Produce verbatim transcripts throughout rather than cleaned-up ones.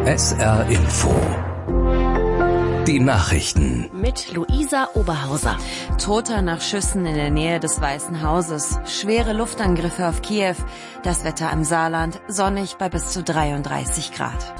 S R Info. Die Nachrichten. Mit Luisa Oberhauser. Toter nach Schüssen in der Nähe des Weißen Hauses. Schwere Luftangriffe auf Kiew. Das Wetter im Saarland sonnig bei bis zu dreiunddreißig Grad.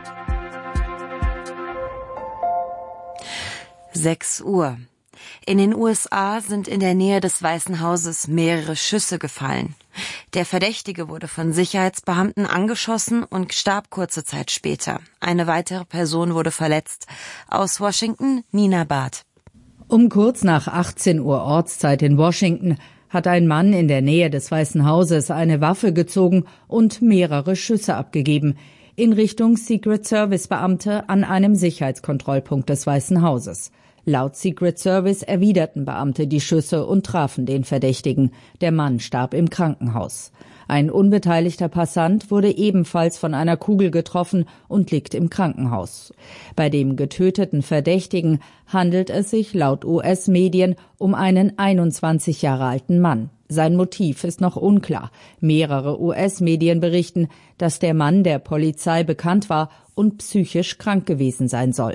sechs Uhr. In den U S A sind in der Nähe des Weißen Hauses mehrere Schüsse gefallen. Der Verdächtige wurde von Sicherheitsbeamten angeschossen und starb kurze Zeit später. Eine weitere Person wurde verletzt. Aus Washington, Nina Barth. Um kurz nach achtzehn Uhr Ortszeit in Washington hat ein Mann in der Nähe des Weißen Hauses eine Waffe gezogen und mehrere Schüsse abgegeben in Richtung Secret Service Beamte an einem Sicherheitskontrollpunkt des Weißen Hauses. Laut Secret Service erwiderten Beamte die Schüsse und trafen den Verdächtigen. Der Mann starb im Krankenhaus. Ein unbeteiligter Passant wurde ebenfalls von einer Kugel getroffen und liegt im Krankenhaus. Bei dem getöteten Verdächtigen handelt es sich laut U S-Medien um einen einundzwanzig Jahre alten Mann. Sein Motiv ist noch unklar. Mehrere U S-Medien berichten, dass der Mann der Polizei bekannt war und psychisch krank gewesen sein soll.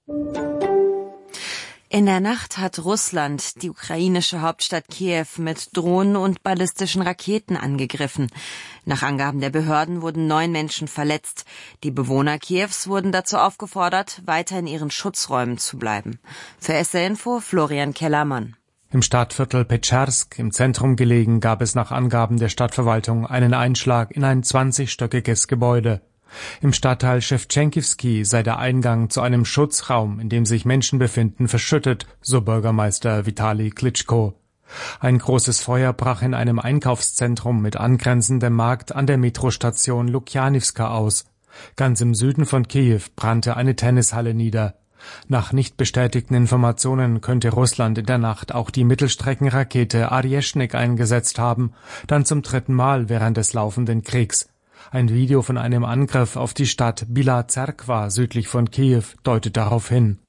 In der Nacht hat Russland die ukrainische Hauptstadt Kiew mit Drohnen und ballistischen Raketen angegriffen. Nach Angaben der Behörden wurden neun Menschen verletzt. Die Bewohner Kiews wurden dazu aufgefordert, weiter in ihren Schutzräumen zu bleiben. Für S R Info Florian Kellermann. Im Stadtviertel Petschersk, im Zentrum gelegen, gab es nach Angaben der Stadtverwaltung einen Einschlag in ein zwanzigstöckiges Gebäude. Im Stadtteil Schewtschenkivsky sei der Eingang zu einem Schutzraum, in dem sich Menschen befinden, verschüttet, so Bürgermeister Vitali Klitschko. Ein großes Feuer brach in einem Einkaufszentrum mit angrenzendem Markt an der Metrostation Lukjanivska aus. Ganz im Süden von Kiew brannte eine Tennishalle nieder. Nach nicht bestätigten Informationen könnte Russland in der Nacht auch die Mittelstreckenrakete Arjeschnik eingesetzt haben, dann zum dritten Mal während des laufenden Kriegs. Ein Video von einem Angriff auf die Stadt Bila Zerkva südlich von Kiew deutet darauf hin.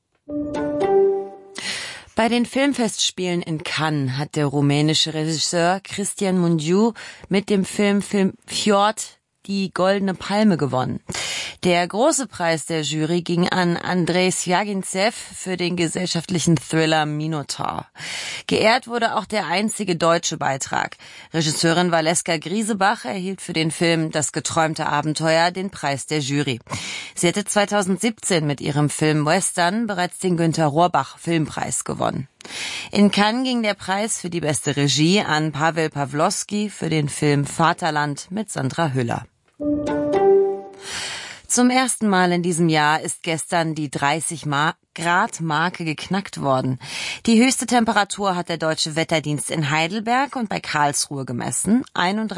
Bei den Filmfestspielen in Cannes hat der rumänische Regisseur Cristian Mungiu mit dem Film Film Fjord die Goldene Palme gewonnen. Der große Preis der Jury ging an Andrei Zvjaginzev für den gesellschaftlichen Thriller Minotaur. Geehrt wurde auch der einzige deutsche Beitrag. Regisseurin Valeska Griesebach erhielt für den Film Das geträumte Abenteuer den Preis der Jury. Sie hatte zweitausendsiebzehn mit ihrem Film Western bereits den Günter Rohrbach Filmpreis gewonnen. In Cannes ging der Preis für die beste Regie an Pavel Pawlowski für den Film Vaterland mit Sandra Hüller. Zum ersten Mal in diesem Jahr ist gestern die dreißig Grad Marke geknackt worden. Die höchste Temperatur hat der Deutsche Wetterdienst in Heidelberg und bei Karlsruhe gemessen.